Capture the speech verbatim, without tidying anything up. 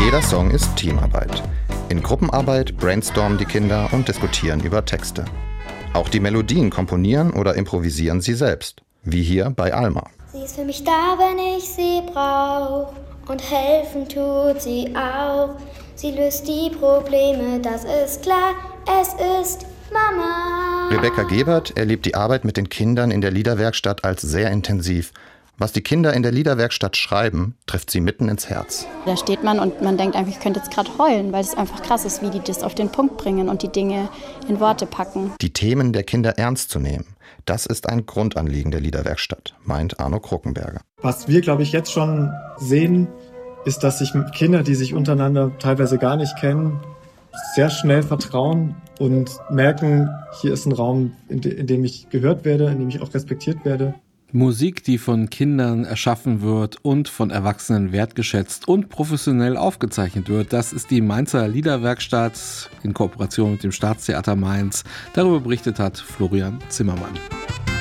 Jeder Song ist Teamarbeit. In Gruppenarbeit brainstormen die Kinder und diskutieren über Texte. Auch die Melodien komponieren oder improvisieren sie selbst, wie hier bei Alma. Sie ist für mich da, wenn ich sie brauche, und helfen tut sie auch. Sie löst die Probleme, das ist klar, es ist Mama. Rebecca Gebert erlebt die Arbeit mit den Kindern in der Liederwerkstatt als sehr intensiv. Was die Kinder in der Liederwerkstatt schreiben, trifft sie mitten ins Herz. Da steht man und man denkt einfach, ich könnte jetzt gerade heulen, weil es einfach krass ist, wie die das auf den Punkt bringen und die Dinge in Worte packen. Die Themen der Kinder ernst zu nehmen, das ist ein Grundanliegen der Liederwerkstatt, meint Arno Kruckenberger. Was wir, glaube ich, jetzt schon sehen, ist, dass sich Kinder, die sich untereinander teilweise gar nicht kennen, sehr schnell vertrauen und merken, hier ist ein Raum, in, de- in dem ich gehört werde, in dem ich auch respektiert werde. Musik, die von Kindern erschaffen wird und von Erwachsenen wertgeschätzt und professionell aufgezeichnet wird. Das ist die Mainzer Liederwerkstatt in Kooperation mit dem Staatstheater Mainz. Darüber berichtet hat Florian Zimmermann.